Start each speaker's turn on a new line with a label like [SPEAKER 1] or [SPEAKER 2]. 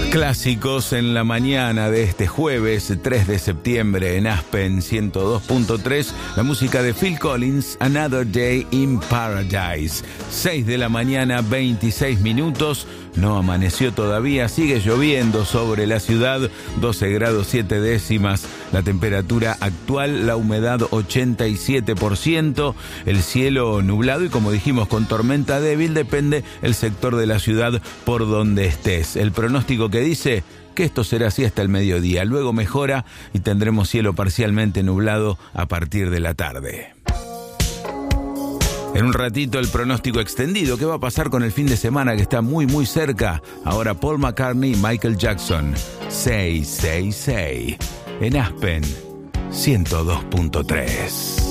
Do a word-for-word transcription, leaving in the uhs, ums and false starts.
[SPEAKER 1] Clásicos en la mañana de este jueves tres de septiembre en Aspen ciento dos punto tres. La música de Phil Collins, Another Day in Paradise. seis de la mañana, veintiséis minutos. No amaneció todavía, sigue lloviendo sobre la ciudad, doce grados siete décimas la temperatura actual, la humedad ochenta y siete por ciento, el cielo nublado y como dijimos con tormenta débil, depende el sector de la ciudad por donde estés. El pronóstico que dice que esto será así hasta el mediodía, luego mejora y tendremos cielo parcialmente nublado a partir de la tarde. En un ratito el pronóstico extendido. ¿Qué va a pasar con el fin de semana que está muy muy cerca? Ahora Paul McCartney y Michael Jackson. seiscientos sesenta y seis. En Aspen ciento dos punto tres.